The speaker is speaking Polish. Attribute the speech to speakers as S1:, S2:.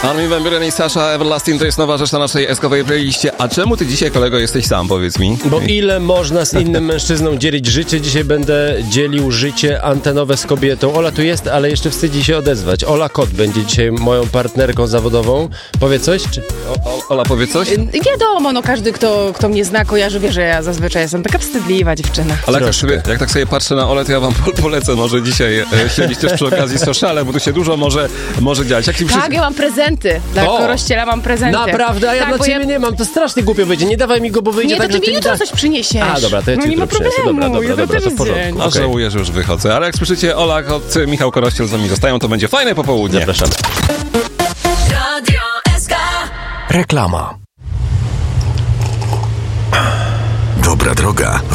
S1: Armin van Buuren i Sasha Everlasting to jest nowa rzecz na naszej eskowej playliście. A czemu ty dzisiaj, kolego, jesteś sam, powiedz mi?
S2: Bo ile można z innym mężczyzną dzielić życie? Dzisiaj będę dzielił życie antenowe z kobietą. Ola tu jest, ale jeszcze wstydzi się odezwać. Ola Kot będzie dzisiaj moją partnerką zawodową. Powie coś? Czy...
S1: Ola, powie coś?
S3: Wiadomo, no każdy, kto mnie zna, kojarzy, wie, że ja zazwyczaj jestem taka wstydliwa dziewczyna.
S1: Ale jak tak sobie patrzę na Olę, to ja wam polecę może dzisiaj śledzić też przy okazji sociale, bo tu się dużo może dziać.
S3: Tak, ja mam prezenty. Dla Korościela mam prezenty.
S2: Naprawdę? A ja
S3: tak,
S2: dla ciebie nie mam. To strasznie głupio wyjdzie. Nie dawaj mi go, bo wyjdzie
S3: nie,
S2: tak,
S3: to
S2: że
S3: ty mi jutro
S2: mi
S3: coś przyniesiesz.
S2: A, dobra, to ja ci
S3: nie
S2: jutro
S3: ma problemu.
S2: przyniosę. Dobra, to w porządku.
S1: A żałuję, że już wychodzę. Ale jak słyszycie, Ola Kot, Michał Korościel z nami zostają, to będzie fajne popołudnie.
S2: Zapraszamy.
S4: Radio SK.
S5: Reklama. Dobra droga